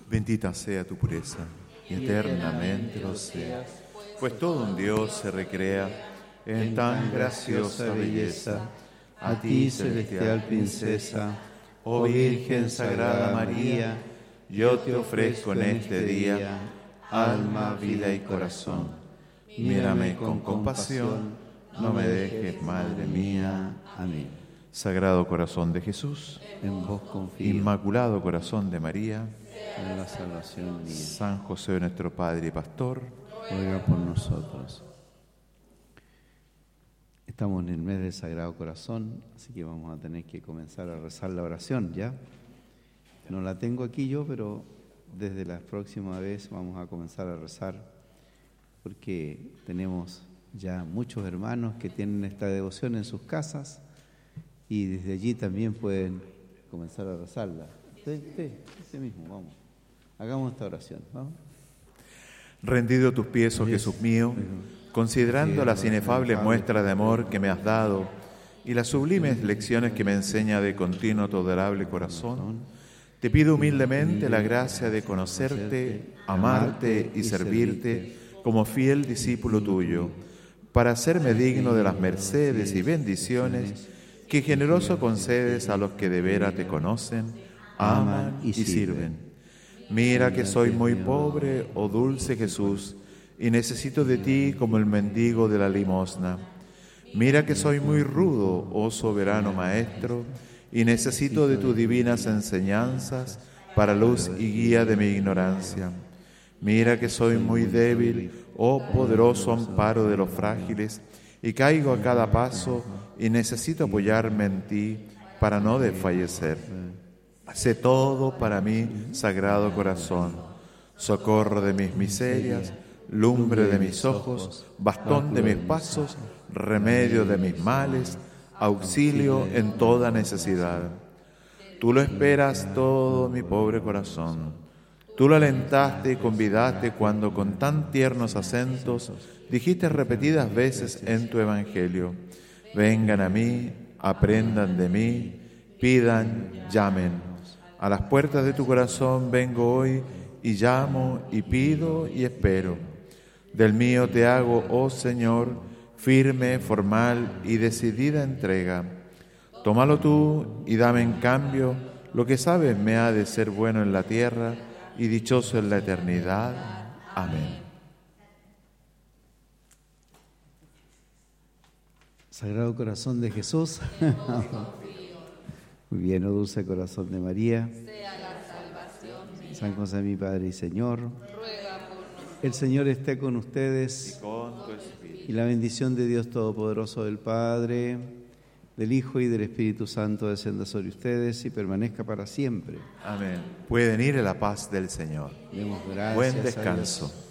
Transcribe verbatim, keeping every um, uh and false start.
Bendita sea tu pureza, y eternamente lo seas, pues todo un Dios se recrea en tan graciosa belleza. A ti, celestial princesa, oh Virgen Sagrada María, yo te ofrezco en este día alma, vida y corazón. Mírame con compasión, no me dejes, Madre mía. Amén. Sagrado Corazón de Jesús, En vos confío, Inmaculado Corazón de María, en la salvación mía. San José nuestro Padre y Pastor, Ruega por nosotros. Estamos en el mes del Sagrado Corazón, así que vamos a tener que comenzar a rezar la oración, ¿ya? No la tengo aquí yo, pero desde la próxima vez vamos a comenzar a rezar, porque tenemos ya muchos hermanos que tienen esta devoción en sus casas y desde allí también pueden comenzar a rezarla. Usted, usted, usted mismo, vamos. Hagamos esta oración, ¿vamos? rendido a tus pies, oh Jesús mío, considerando las inefables muestras de amor que me has dado y las sublimes lecciones que me enseña de continuo tu adorable corazón, te pido humildemente la gracia de conocerte, amarte y servirte como fiel discípulo tuyo, para hacerme digno de las mercedes y bendiciones que generoso concedes a los que de veras te conocen, aman y sirven. Mira que soy muy pobre, oh dulce Jesús, y necesito de ti como el mendigo de la limosna. Mira que soy muy rudo, oh soberano Maestro, y necesito de tus divinas enseñanzas para luz y guía de mi ignorancia. Mira que soy muy débil, oh poderoso amparo de los frágiles, y caigo a cada paso y necesito apoyarme en ti para no desfallecer. Sé todo para mí, Sagrado Corazón, socorro de mis miserias, lumbre de mis ojos, bastón de mis pasos, remedio de mis males, auxilio en toda necesidad. Tú lo esperas todo, mi pobre corazón. Tú lo alentaste y convidaste cuando con tan tiernos acentos dijiste repetidas veces en tu Evangelio: vengan a mí, aprendan de mí, pidan, llamen. A las puertas de tu corazón vengo hoy y llamo y pido y espero. Del mío te hago, oh Señor, firme, formal y decidida entrega. Tómalo tú y dame en cambio lo que sabes me ha de ser bueno en la tierra y dichoso en la eternidad. Amén. Sagrado Corazón de Jesús. Muy bien, oh dulce corazón de María. Sea la salvación mía. San José, mi Padre y Señor. Ruega por nosotros. El Señor esté con ustedes. Y con tu espíritu. Y la bendición de Dios Todopoderoso, del Padre, del Hijo y del Espíritu Santo descienda sobre ustedes y permanezca para siempre. Amén. Pueden ir en la paz del Señor. Demos gracias Buen a Dios. descanso.